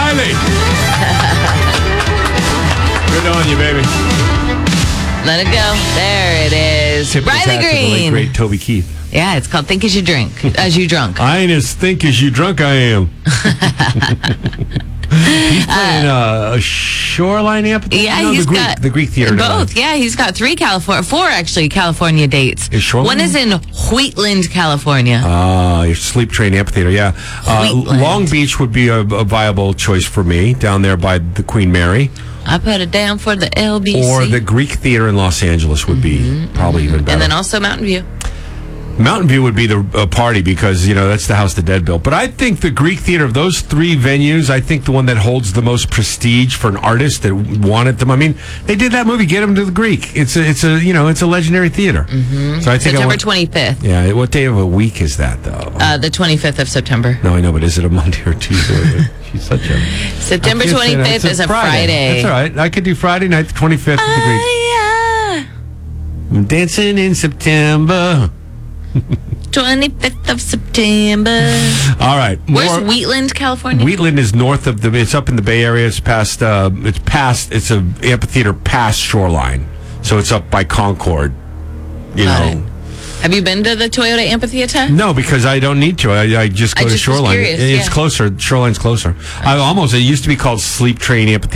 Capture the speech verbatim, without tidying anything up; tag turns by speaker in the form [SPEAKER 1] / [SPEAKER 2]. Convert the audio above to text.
[SPEAKER 1] Riley. Good on you, baby.
[SPEAKER 2] Let it go. There it is.
[SPEAKER 1] Tip of the
[SPEAKER 2] Riley
[SPEAKER 1] hat to the late,
[SPEAKER 2] Green.
[SPEAKER 1] great Toby Keith.
[SPEAKER 2] Yeah, it's called Think As You Drink. As You Drunk.
[SPEAKER 1] I ain't as think as you drunk I am. He's playing uh, a Shoreline Amphitheater?
[SPEAKER 2] Yeah,
[SPEAKER 1] no,
[SPEAKER 2] he's
[SPEAKER 1] the Greek,
[SPEAKER 2] got
[SPEAKER 1] the Greek Theater.
[SPEAKER 2] both. Yeah, he's got three California, four actually California dates.
[SPEAKER 1] Is Shoreline?
[SPEAKER 2] One is in Wheatland, California.
[SPEAKER 1] Ah, uh, your Sleep Train Amphitheater, yeah. Uh,
[SPEAKER 2] Wheatland.
[SPEAKER 1] Long Beach would be a, a viable choice for me, down there by the Queen Mary.
[SPEAKER 2] I put it down for the L B C.
[SPEAKER 1] Or the Greek Theater in Los Angeles would be mm-hmm. probably even better.
[SPEAKER 2] And then also Mountain View.
[SPEAKER 1] Mountain View would be the uh, party because, you know, that's the house the dead built. But I think the Greek Theater, of those three venues, I think the one that holds the most prestige for an artist that wanted them. I mean, they did that movie, Get Him to the Greek. It's a, it's a you know, it's a legendary theater.
[SPEAKER 2] Mm-hmm.
[SPEAKER 1] So I think
[SPEAKER 2] September
[SPEAKER 1] I
[SPEAKER 2] twenty-fifth.
[SPEAKER 1] Yeah, what day of a week is that, though?
[SPEAKER 2] Uh, the twenty-fifth of September.
[SPEAKER 1] No, I know, but is it a Monday or Tuesday? She's such a...
[SPEAKER 2] September twenty-fifth is a Friday. Friday.
[SPEAKER 1] That's all right. I could do Friday night, the twenty-fifth.
[SPEAKER 2] Uh,
[SPEAKER 1] the Greek.
[SPEAKER 2] yeah.
[SPEAKER 1] I'm dancing in September.
[SPEAKER 2] twenty-fifth of September.
[SPEAKER 1] All right.
[SPEAKER 2] Where's
[SPEAKER 1] more,
[SPEAKER 2] Wheatland, California?
[SPEAKER 1] Wheatland is north of the. It's up in the Bay Area. It's past. Uh, it's past. It's a amphitheater past Shoreline, so it's up by Concord. You
[SPEAKER 2] Got
[SPEAKER 1] know.
[SPEAKER 2] it. Have you been to the Toyota Amphitheater?
[SPEAKER 1] No, because I don't need to. I, I just go
[SPEAKER 2] I
[SPEAKER 1] to
[SPEAKER 2] just was
[SPEAKER 1] Shoreline.
[SPEAKER 2] curious,
[SPEAKER 1] It's
[SPEAKER 2] yeah.
[SPEAKER 1] closer. Shoreline's closer. I almost. It used to be called Sleep Train Amphitheater.